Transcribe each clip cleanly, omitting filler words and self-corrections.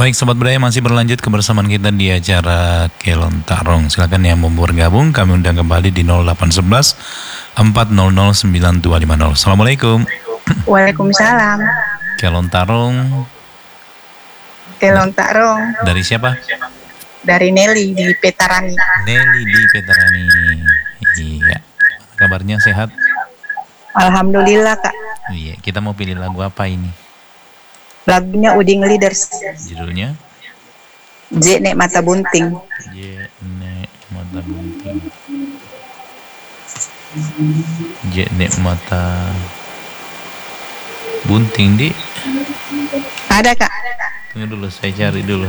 Baik Sobat Budaya, masih berlanjut kebersamaan kita di acara Kelon Tarong. Silakan yang mau bergabung, kami undang kembali di 0811 400 9250. Assalamualaikum. Waalaikumsalam. Kelon Tarong. Kelon Tarong. Dari siapa? Dari Nelly di Petarani. Nelly di Petarani. Iya. Kabarnya sehat? Alhamdulillah Kak. Iya, kita mau pilih lagu apa ini? Lagunya Uding Leaders. Judulnya? Nek Mata Bunting. Nek Mata Bunting. Nek Mata Bunting, Di. Ada Kak. Tunggu dulu, saya cari dulu.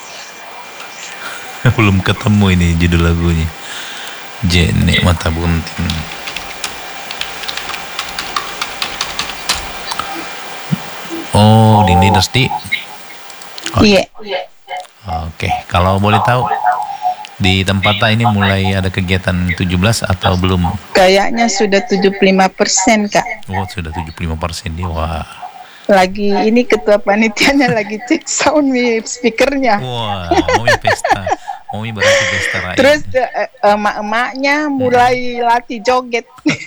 Belum ketemu ini judul lagunya. Nek Mata Bunting. Oh, di Leaders, Di. Iya. Oke, kalau boleh tahu di tempat ini mulai ada kegiatan 17 atau belum? Kayaknya sudah 75% Kak. Oh, sudah 75% nih. Wah. Lagi ini ketua panitianya lagi cek sound speakernya. Wah, mau pesta. Mau berarti pesta rakyat. Terus emak-emaknya mulai latih joget.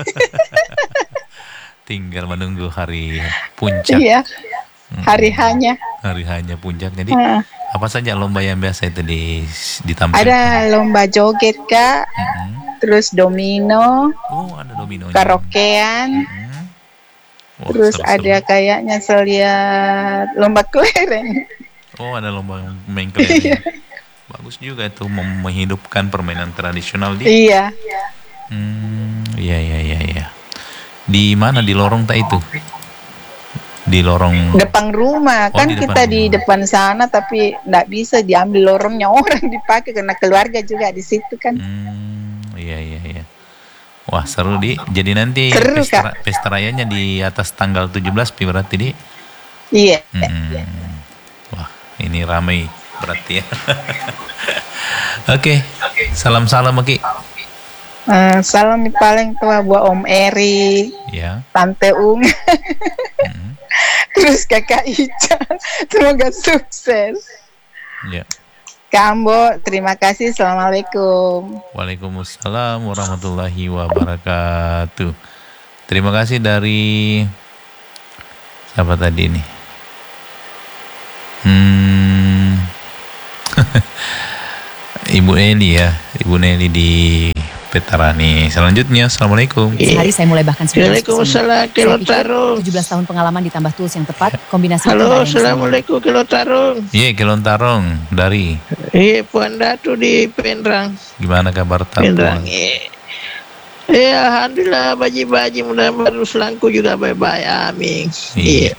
Tinggal menunggu hari puncak. Iya. Hari hanya. Hari hanya puncak. Jadi apa saja lomba yang biasa itu ditampilkan? Ada lomba joget Kak. Terus domino. Oh, ada domino. Karaokean. Wah, terus seru-seru. ada kayaknya saya lihat lomba kelereng. Oh, ada lomba main kelereng. Bagus juga itu menghidupkan permainan tradisional di. Iya. Iya. Di mana, di lorong tak itu? Di lorong Depan rumah kan di kita depan di rumah. depan sana, tapi nggak bisa diambil lorongnya orang dipakai karena keluarga juga di situ kan. Iya. Wah, seru, Di. Jadi nanti Seru, pesta rayanya di atas tanggal 17 berarti, Di. Iya. Wah, ini ramai berarti ya. Oke. Salam-salam, Ki. Salam paling tua buat Om Eri, Ya. Tante Ung, terus Kakak Ica, semoga sukses. Ya. Kambo, terima kasih. Assalamualaikum. Waalaikumsalam warahmatullahi wabarakatuh. Terima kasih dari siapa tadi nih? Ibu Eli ya, Ibu Nelly di Petarani. Selanjutnya, Assalamualaikum. Sehari saya mulai bahkan sudah. Waalaikumsalam, Kelon Tarong. 17 tahun pengalaman ditambah tools yang tepat, kombinasi. Halo, Assalamualaikum, Kelon Tarong. Iya, Kelon Tarong dari. Iya, Puan Datu di Penrang. Gimana kabar Penrang. Puan? Iya, alhamdulillah, baji-baji mudah-mudahan baru selangku juga bye-bye, amin. Iya.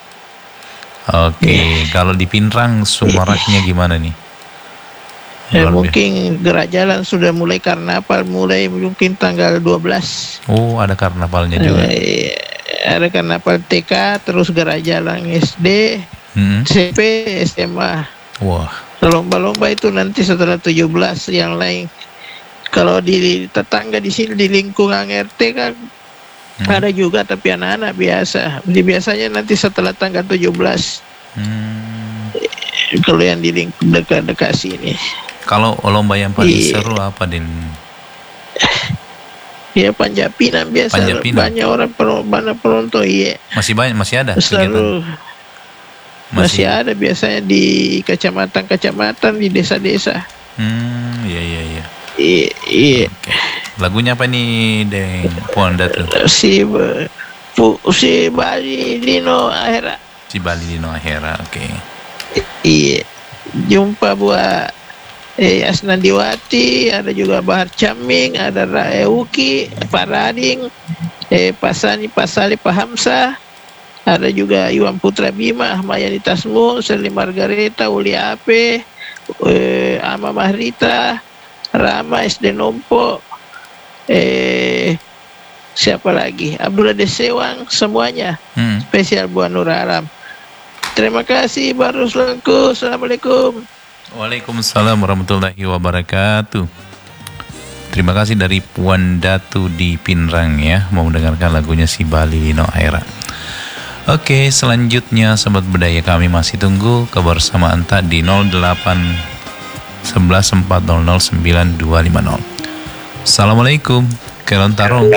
Oke, kalau di Pinrang sumaraknya gimana nih? Mungkin gerak jalan sudah mulai karnaval, mulai mungkin tanggal 12. Oh, ada karnavalnya juga. Ada karnaval TK, terus gerak jalan SD, SMP, SMA. Wah. Lomba-lomba itu nanti setelah 17 yang lain. Kalau di tetangga di sini di lingkungan RT kan ada juga, tapi anak-anak biasa. Biasanya nanti setelah tanggal 17. Kalau yang di dekat-dekat sini. Kalau lomba yang paling seru apa, Din? Ya, Panjapinan biasa. Panjapinan. Banyak orang penonton, iya. Masih banyak, masih ada Selalu masih ada biasanya di kecamatan-kecamatan, di desa-desa. Iya. Iya. Oke. Lagunya apa nih, Deng? Puan Datu. Si Bali Lino Akhera. Si Bali Lino Akhera, oke. Iya. Jumpa buat Asnandiwati, ada juga Bahar Caming, ada Raeuki, Pak Rading, Pasani Pasali Pak Hamzah, ada juga Iwan Putra Bima, Ahmayani Tasmu, Seli Margareta, Uli Ape, Ama Mahrita, Rama SD Nompo, siapa lagi? Abdullah Desewang, semuanya. Spesial buat Nur Alam. Terima kasih, baru selangku. Assalamualaikum. Waalaikumsalam warahmatullahi wabarakatuh. Terima kasih dari Puan Datu di Pinrang ya, mau mendengarkan lagunya si Bali Lino Akhera. Oke, selanjutnya Sobat Budaya kami masih tunggu kebersamaan tak di 08 11 400 9250. Assalamualaikum, Kelon Tarong.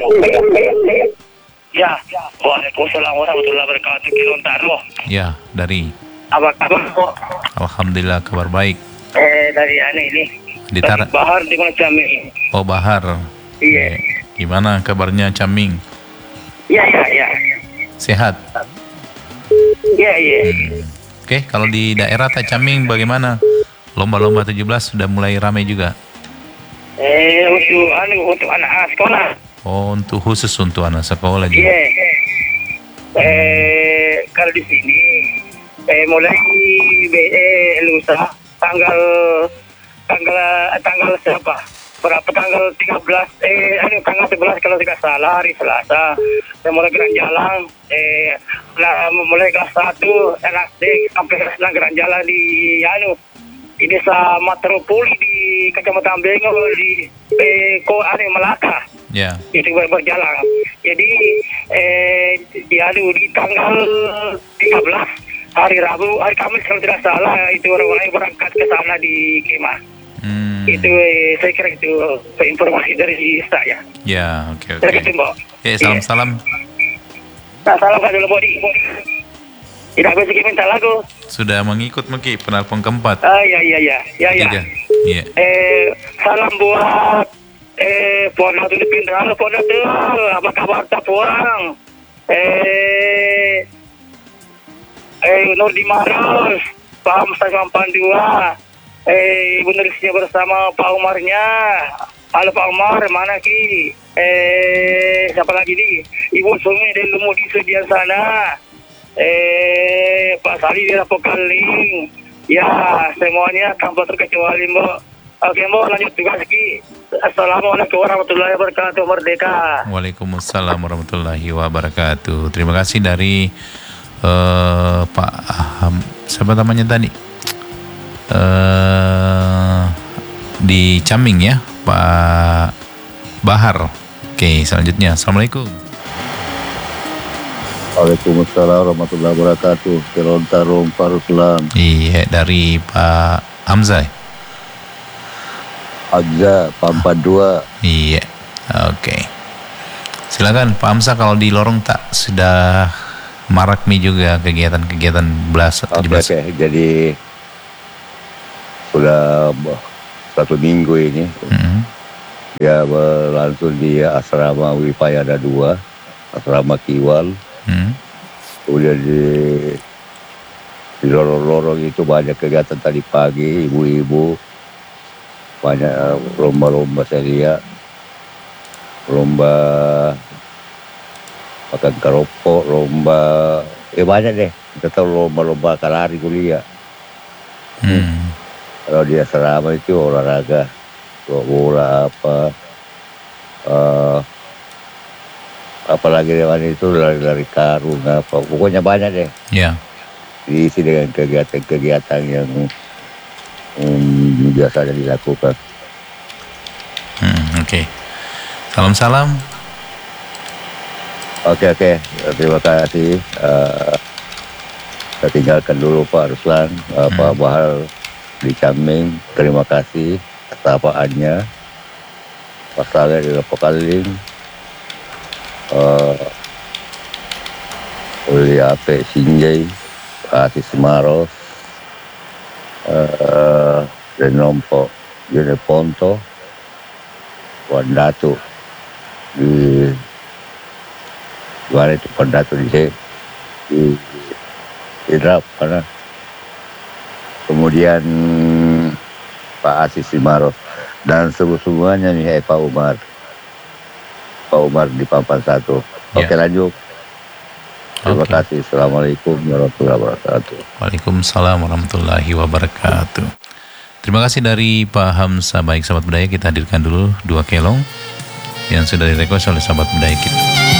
Ya, Waalaikumsalam warahmatullahi wabarakatuh. Kilon Taro. Ya, dari Apa kabar kok? Alhamdulillah kabar baik. Dari ini. Di Dari Tara. Bahar di mana Caming. Oh, Bahar. Iya. Gimana kabarnya Caming? Iya. Sehat? Iya. Oke, kalau di daerah Tak Caming bagaimana? Lomba-lomba 17 sudah mulai ramai juga. Untuk anak sekolah. Oh, khusus untuk anak sekolah juga. Iya. Kalau di sini mulai lusa tanggal siapa? Berapa tanggal 13 tanggal 11 kalau tidak salah hari Selasa. Saya mulai gerak jalan mulai kelas 1 SD sampai kelas 6 gerak jalan di di desa Matropoli di Kecamatan Bengol di Melaka. Ya. Itu berjalan. Jadi di tanggal 13 hari Rabu, hari Kamis kalau tidak salah itu orang-orang berangkat ke sana di kemah. Itu saya kira itu informasi dari saya. Ya, oke. Terima kasih, Mbak. Oke, salam-salam. Salam Kak Dulu Bodi. Tidak bisa minta lagu. Sudah mengikut Meki penelpon keempat. Iya. Tiga. Iya. Salam buat Pondok di Pindrano, Pondok tuh apa kabar tak pulang? Nur di Maros, Pak Hamsa Pandua. Ibu Nurisnya bersama Pak Umarnya. Halo Pak Umar, mana Ki? Siapa lagi nih? Ibu Sumi dari Lumudi Sudian sana. Pak Sali di Rapokaling. Ya, semuanya tanpa terkecuali Mbak. Oke Mbak, lanjut tugas Ki. Assalamualaikum warahmatullahi wabarakatuh. Merdeka. Waalaikumsalam warahmatullahi wabarakatuh. Terima kasih dari Pak siapa namanya tadi? Di Caming ya, Pak Bahar. Oke, selanjutnya. Assalamualaikum. Waalaikumsalam warahmatullahi wabarakatuh. Kelon Tarong Pak Ruslan. Iya, dari Pak Hamzah. Agza Pampat 2. Iya, oke. Silakan Pak Hamzah, kalau di lorong tak sudah marak nih juga kegiatan-kegiatan belas atau Oke, jadi sudah 1 minggu ini ya berlangsung di asrama Wipayana 2, asrama Kiwal. Kemudian di lorong-lorong itu banyak kegiatan tadi pagi, ibu-ibu banyak lomba-lomba saya lihat, lomba makan keropok, lomba banyak deh, kita tahu lomba-lomba lari kuliah. Kalau di asrama itu olahraga, bola apalagi dewan itu lari-lari karung apa, pokoknya banyak deh. Ya. Diisi dengan kegiatan-kegiatan yang biasanya dilakukan. Oke. Salam-salam. Oke, terima kasih. Saya tinggalkan dulu Pak Ruslan, Pak Bahar di Caming. Terima kasih kesabaannya. Pak Saleh di Rapokaling. Uli Ape Sinjai, Pak Asis Maros, Renompo Jone Ponto, Wandatu di mana itu Wandatu di Irap mana. Kemudian Pak Asis Maros dan semuanya nih Pak Umar di Papan 1. Oke, lanjut. Terima kasih. Assalamualaikum warahmatullahi wabarakatuh. Waalaikumsalam warahmatullahi wabarakatuh. Terima kasih dari Pak Hamzah. Baik sahabat budaya, kita hadirkan dulu 2 kelong yang sudah direkod oleh sahabat budaya kita.